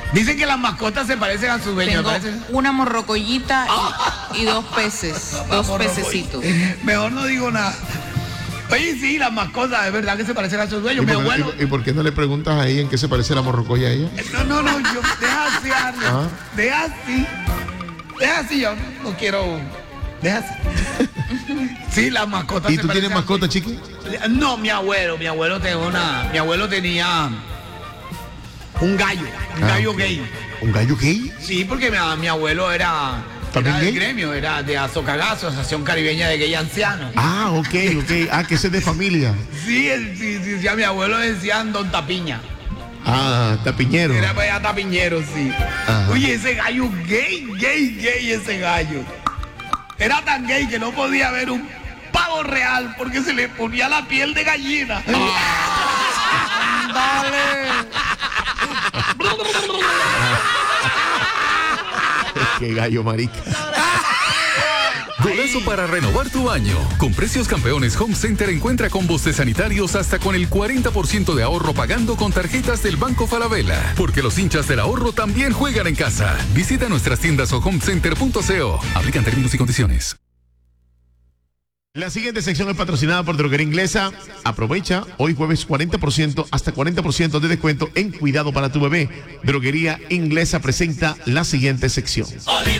Dicen que las mascotas se parecen a sus dueños. Tengo una morrocollita y dos peces, dos pececitos. Mejor no digo nada. Oye, sí, las mascotas, es verdad que se parecen a sus dueños. Mi abuelo. ¿Y por qué no le preguntas a ella en qué se parece la morrocoya a ella? No, yo, deja así, Arlen. Deja así, yo no quiero. Deja así. Sí, las mascotas. ¿Y tú tienes mascota, chiqui? No, mi abuelo tenía un gallo gay. ¿Un gallo gay? Sí, porque mi abuelo era del gremio, era de Azocagazo, Asociación Caribeña de Gay Ancianos. Ah, ok. Ah, que ese es de familia. Sí, a mi abuelo le decían Don Tapiña. Ah, tapiñero. Era para allá tapiñero, sí. Ajá. Oye, ese gallo gay, ese gallo. Era tan gay que no podía ver un pavo real porque se le ponía la piel de gallina. Dale. Qué gallo, marica. Golazo para renovar tu baño. Con precios campeones, Home Center encuentra combos de sanitarios hasta con el 40% de ahorro pagando con tarjetas del Banco Falabella. Porque los hinchas del ahorro también juegan en casa. Visita nuestras tiendas o homecenter.co. Aplican términos y condiciones. La siguiente sección es patrocinada por Droguería Inglesa. Aprovecha hoy jueves 40%, hasta 40% de descuento en cuidado para tu bebé. Droguería Inglesa presenta la siguiente sección.